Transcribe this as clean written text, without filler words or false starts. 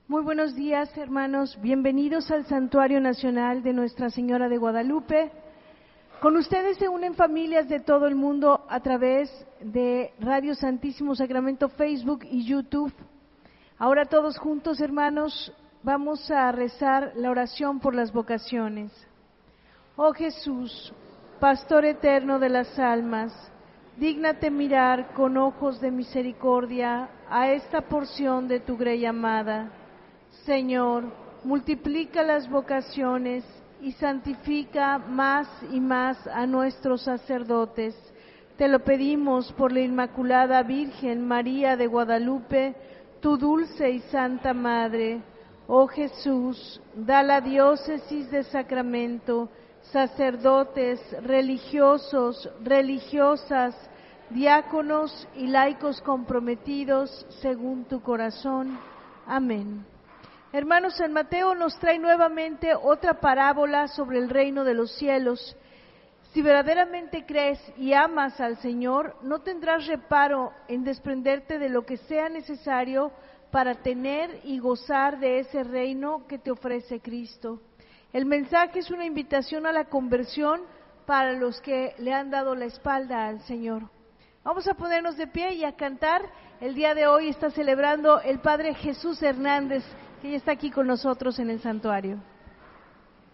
Muy buenos días, hermanos. Bienvenidos al Santuario Nacional de Nuestra Señora de Guadalupe. Con ustedes se unen familias de todo el mundo a través de Radio Santísimo Sacramento, Facebook y YouTube. Ahora todos juntos, hermanos, vamos a rezar la oración por las vocaciones. Oh Jesús, Pastor eterno de las almas, dígnate mirar con ojos de misericordia a esta porción de tu grey amada. Señor, multiplica las vocaciones y santifica más y más a nuestros sacerdotes. Te lo pedimos por la Inmaculada Virgen María de Guadalupe, tu dulce y santa Madre. Oh Jesús, da a la diócesis de Sacramento sacerdotes, religiosos, religiosas, diáconos y laicos comprometidos según tu corazón. Amén. Hermanos, San Mateo nos trae nuevamente otra parábola sobre el reino de los cielos. Si verdaderamente crees y amas al Señor, no tendrás reparo en desprenderte de lo que sea necesario para tener y gozar de ese reino que te ofrece Cristo. El mensaje es una invitación a la conversión para los que le han dado la espalda al Señor. Vamos a ponernos de pie y a cantar. El día de hoy está celebrando el Padre Jesús Hernández, que ya está aquí con nosotros en el santuario.